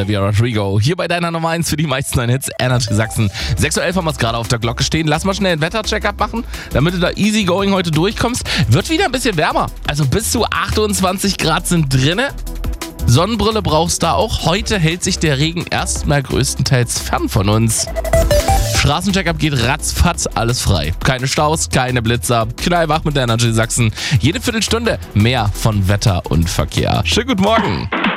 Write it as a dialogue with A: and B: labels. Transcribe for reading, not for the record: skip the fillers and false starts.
A: Olivia Rodrigo. Hier bei deiner Nummer 1 für die meisten neuen Hits, Energy Sachsen. 6.11 Uhr haben wir es gerade auf der Glocke stehen. Lass mal schnell einen Wetter-Check-up machen, damit du da easy going heute durchkommst. Wird wieder ein bisschen wärmer. Also bis zu 28 Grad sind drinne. Sonnenbrille brauchst du auch. Heute hält sich der Regen erstmal größtenteils fern von uns. Straßencheckup geht ratzfatz, alles frei. Keine Staus, keine Blitzer. Knallwach mit der Energy Sachsen. Jede Viertelstunde mehr von Wetter und Verkehr. Schönen guten Morgen.